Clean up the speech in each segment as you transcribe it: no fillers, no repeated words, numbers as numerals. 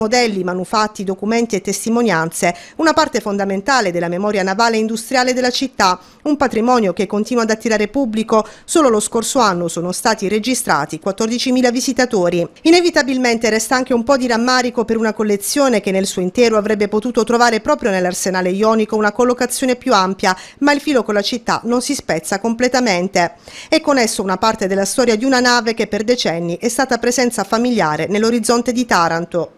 Modelli, manufatti, documenti e testimonianze, una parte fondamentale della memoria navale e industriale della città, un patrimonio che continua ad attirare pubblico. Solo lo scorso anno sono stati registrati 14.000 visitatori. Inevitabilmente resta anche un po' di rammarico per una collezione che nel suo intero avrebbe potuto trovare proprio nell'arsenale ionico una collocazione più ampia, ma il filo con la città non si spezza completamente. E con esso una parte della storia di una nave che per decenni è stata presenza familiare nell'orizzonte di Taranto.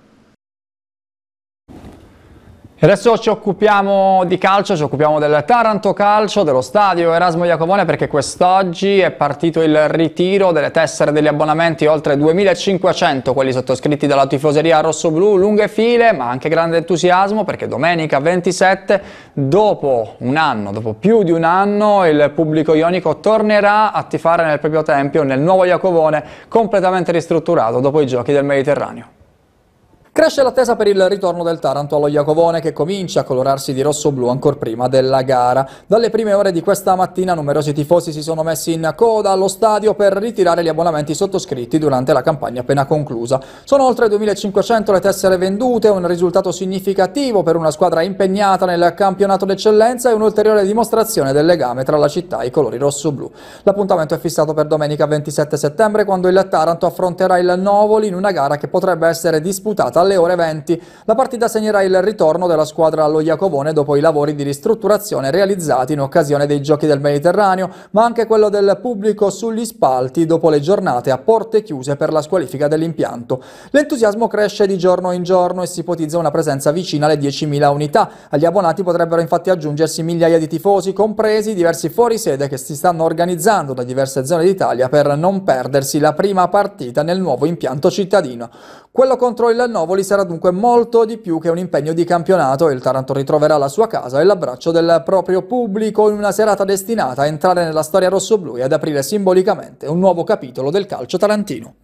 Adesso ci occupiamo di calcio, ci occupiamo del Taranto Calcio, dello stadio Erasmo Iacovone, perché quest'oggi è partito il ritiro delle tessere degli abbonamenti, oltre 2.500 quelli sottoscritti dalla tifoseria rossoblù, lunghe file ma anche grande entusiasmo, perché domenica 27, dopo più di un anno, il pubblico ionico tornerà a tifare nel proprio tempio, nel nuovo Iacovone, completamente ristrutturato dopo i Giochi del Mediterraneo. Cresce l'attesa per il ritorno del Taranto allo Iacovone, che comincia a colorarsi di rosso-blu ancor prima della gara. Dalle prime ore di questa mattina numerosi tifosi si sono messi in coda allo stadio per ritirare gli abbonamenti sottoscritti durante la campagna appena conclusa. Sono oltre 2.500 le tessere vendute, un risultato significativo per una squadra impegnata nel campionato d'eccellenza e un'ulteriore dimostrazione del legame tra la città e i colori rosso-blu. L'appuntamento è fissato per domenica 27 settembre, quando il Taranto affronterà il Novoli in una gara che potrebbe essere disputata alle ore 20. La partita segnerà il ritorno della squadra allo Iacovone dopo i lavori di ristrutturazione realizzati in occasione dei Giochi del Mediterraneo, ma anche quello del pubblico sugli spalti dopo le giornate a porte chiuse per la squalifica dell'impianto. L'entusiasmo cresce di giorno in giorno e si ipotizza una presenza vicina alle 10.000 unità. Agli abbonati potrebbero infatti aggiungersi migliaia di tifosi, compresi diversi fuorisede che si stanno organizzando da diverse zone d'Italia per non perdersi la prima partita nel nuovo impianto cittadino. Quello contro il Novoli sarà dunque molto di più che un impegno di campionato e il Taranto ritroverà la sua casa e l'abbraccio del proprio pubblico in una serata destinata a entrare nella storia rossoblù e ad aprire simbolicamente un nuovo capitolo del calcio tarantino.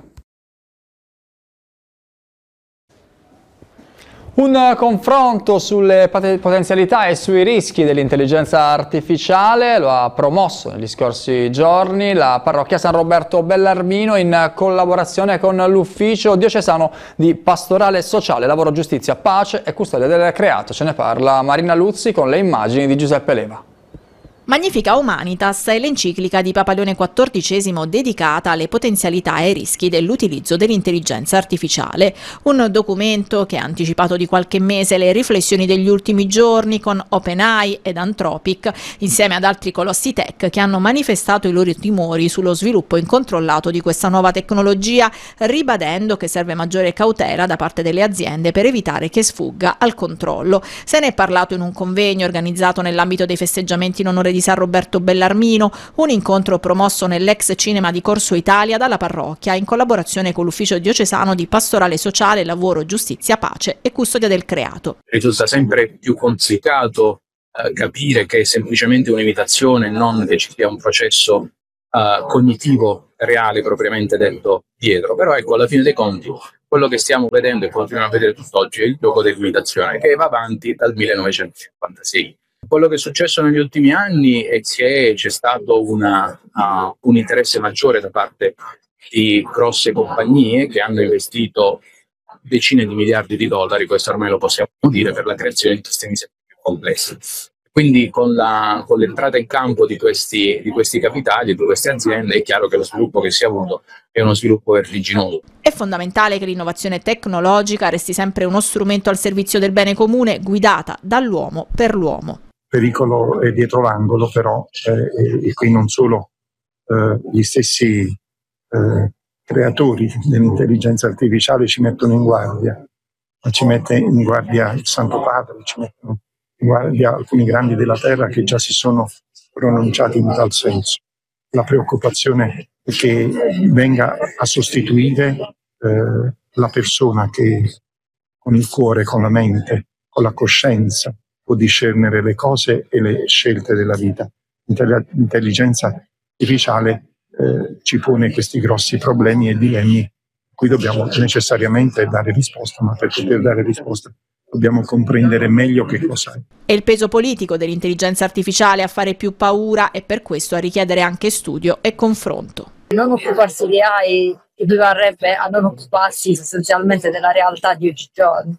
Un confronto sulle potenzialità e sui rischi dell'intelligenza artificiale lo ha promosso negli scorsi giorni la parrocchia San Roberto Bellarmino in collaborazione con l'Ufficio Diocesano di Pastorale Sociale, Lavoro, Giustizia, Pace e Custodia del Creato. Ce ne parla Marina Luzzi con le immagini di Giuseppe Leva. Magnifica Humanitas è l'enciclica di Papa Leone XIV dedicata alle potenzialità e ai rischi dell'utilizzo dell'intelligenza artificiale. Un documento che ha anticipato di qualche mese le riflessioni degli ultimi giorni con OpenAI ed Anthropic, insieme ad altri colossi tech che hanno manifestato i loro timori sullo sviluppo incontrollato di questa nuova tecnologia, ribadendo che serve maggiore cautela da parte delle aziende per evitare che sfugga al controllo. Se ne è parlato in un convegno organizzato nell'ambito dei festeggiamenti in onore di San Roberto Bellarmino, un incontro promosso nell'ex cinema di Corso Italia dalla parrocchia in collaborazione con l'Ufficio Diocesano di Pastorale Sociale, Lavoro, Giustizia, Pace e Custodia del Creato. Risulta sempre più complicato capire che è semplicemente un'imitazione, non che ci sia un processo cognitivo reale propriamente detto dietro. Però ecco, alla fine dei conti quello che stiamo vedendo e continuiamo a vedere tutt'oggi è il gioco dell'imitazione che va avanti dal 1956. Quello che è successo negli ultimi anni è che c'è stato un interesse maggiore da parte di grosse compagnie che hanno investito decine di miliardi di dollari, questo ormai lo possiamo dire, per la creazione di sistemi sempre più complessi. Quindi con l'entrata in campo di questi capitali, di queste aziende, è chiaro che lo sviluppo che si è avuto è uno sviluppo vertiginoso. È fondamentale che l'innovazione tecnologica resti sempre uno strumento al servizio del bene comune, guidata dall'uomo per l'uomo. Pericolo è dietro l'angolo, però, e qui non solo gli stessi creatori dell'intelligenza artificiale ci mettono in guardia, ma ci mette in guardia il Santo Padre, ci mettono in guardia alcuni grandi della terra che già si sono pronunciati in tal senso. La preoccupazione è che venga a sostituire la persona che con il cuore, con la mente, con la coscienza può discernere le cose e le scelte della vita. L'intelligenza artificiale ci pone questi grossi problemi e dilemmi a cui dobbiamo necessariamente dare risposta, ma per poter dare risposta dobbiamo comprendere meglio che cosa è. È il peso politico dell'intelligenza artificiale a fare più paura e per questo a richiedere anche studio e confronto. Non occuparsi di AI equivarrebbe a non occuparsi sostanzialmente della realtà di oggigiorno.